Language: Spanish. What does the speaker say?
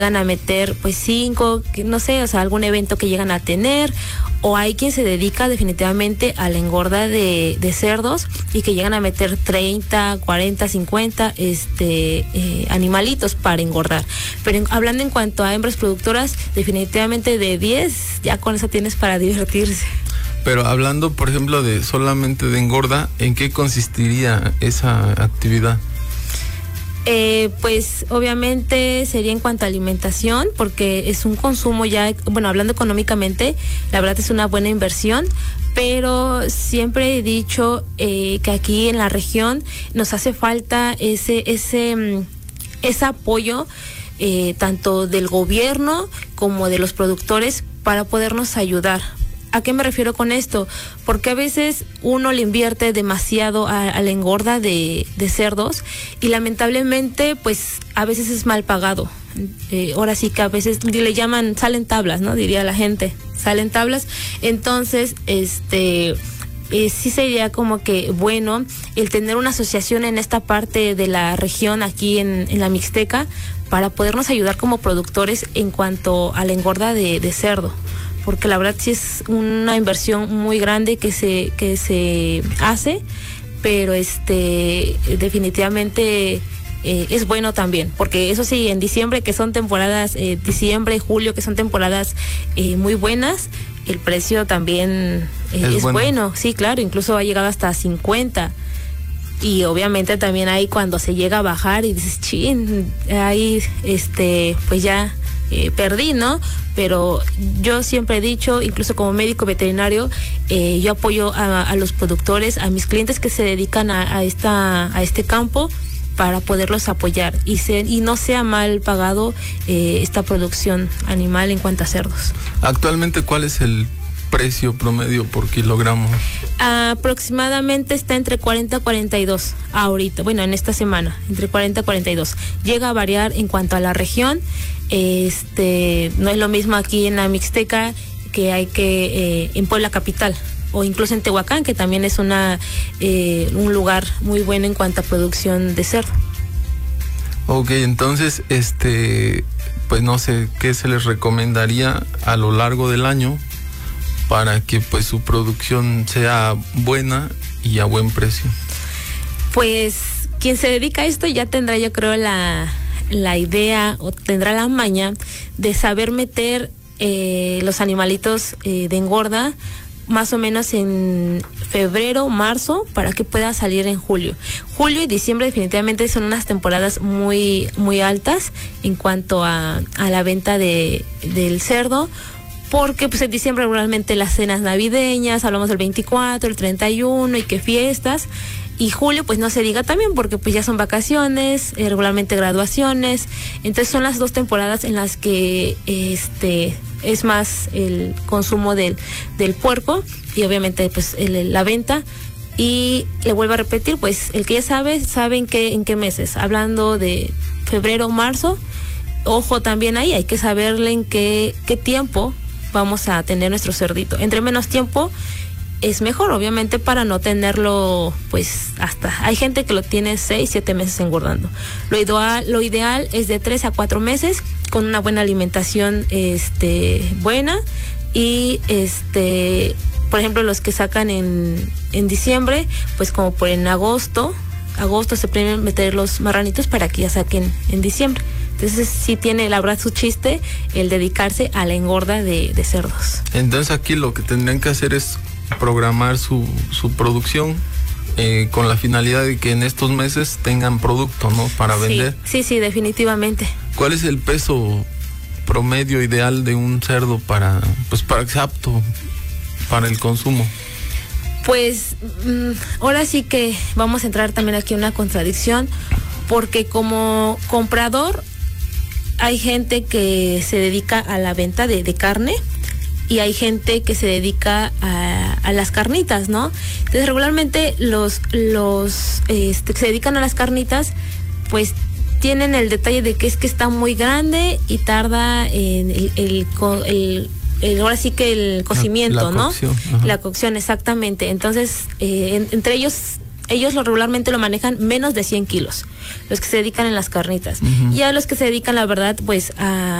llegan a meter pues 5, no sé, o sea, algún evento que llegan a tener, o hay quien se dedica definitivamente a la engorda de cerdos y que llegan a meter 30, 40, 50 animalitos para engordar. Pero hablando en cuanto a hembras productoras, definitivamente de 10, ya con eso tienes para divertirse. Pero hablando, por ejemplo, de solamente de engorda, ¿en qué consistiría esa actividad? Pues obviamente sería en cuanto a alimentación, porque es un consumo ya, bueno, hablando económicamente, la verdad es una buena inversión, pero siempre he dicho que aquí en la región nos hace falta ese apoyo, tanto del gobierno como de los productores, para podernos ayudar. ¿A qué me refiero con esto? Porque a veces uno le invierte demasiado a la engorda de cerdos y lamentablemente pues a veces es mal pagado. Ahora sí que a veces le llaman, salen tablas, ¿no? Diría la gente, salen tablas. Entonces, sí sería como que bueno el tener una asociación en esta parte de la región, aquí en la Mixteca, para podernos ayudar como productores en cuanto a la engorda de cerdo. Porque la verdad sí es una inversión muy grande que se hace, pero definitivamente es bueno también, porque eso sí, en diciembre, que son temporadas, diciembre, julio, que son temporadas muy buenas, el precio también es bueno, sí, claro, incluso ha llegado hasta 50. Y obviamente también hay cuando se llega a bajar y dices, chin, ahí pues ya perdí, ¿no? Pero yo siempre he dicho, incluso como médico veterinario, yo apoyo a los productores, a mis clientes que se dedican a este campo, para poderlos apoyar y no sea mal pagado esta producción animal en cuanto a cerdos. Actualmente, ¿cuál es el precio promedio por kilogramo? Aproximadamente está entre 40 a 42 ahorita, bueno, en esta semana, entre 40 a 42. Llega a variar en cuanto a la región. No es lo mismo aquí en la Mixteca que hay que en Puebla capital, o incluso en Tehuacán, que también es un lugar muy bueno en cuanto a producción de cerdo. Ok, entonces, pues no sé qué se les recomendaría a lo largo del año para que pues su producción sea buena y a buen precio. Pues quien se dedica a esto ya tendrá, yo creo, la idea, o tendrá la maña de saber meter los animalitos de engorda más o menos en febrero, marzo, para que pueda salir en julio. Julio y diciembre definitivamente son unas temporadas muy, muy altas en cuanto a la venta del cerdo, porque pues en diciembre regularmente las cenas navideñas, hablamos del 24, el 31 y que fiestas. Y julio pues no se diga también, porque pues ya son vacaciones, regularmente graduaciones. Entonces son las dos temporadas en las que es más el consumo del puerco y obviamente pues la venta. Y le vuelvo a repetir, pues el que ya sabe en qué meses. Hablando de febrero, marzo, ojo también ahí, hay que saberle en qué tiempo vamos a tener nuestro cerdito. Entre menos tiempo es mejor, obviamente, para no tenerlo, pues hay gente que lo tiene 6, 7 meses engordando. Lo ideal es de 3 a 4 meses con una buena alimentación buena y por ejemplo, los que sacan en diciembre, pues como por en agosto se pueden meter los marranitos para que ya saquen en diciembre. Entonces sí tiene la verdad su chiste el dedicarse a la engorda de cerdos. Entonces aquí lo que tendrían que hacer es programar su producción con la finalidad de que en estos meses tengan producto, ¿no? Para vender. Sí, definitivamente. ¿Cuál es el peso promedio ideal de un cerdo para que sea apto para el consumo? Pues ahora sí que vamos a entrar también aquí en una contradicción, porque como comprador hay gente que se dedica a la venta de carne y hay gente que se dedica a las carnitas, ¿no? Entonces regularmente los que se dedican a las carnitas pues tienen el detalle de que está muy grande y tarda en ahora sí que el cocimiento, la cocción, ¿no? La cocción, exactamente. Entonces, entre ellos regularmente lo manejan menos de 100 kilos. los que se dedican en las carnitas. Ujú. Y a los que se dedican, la verdad, pues a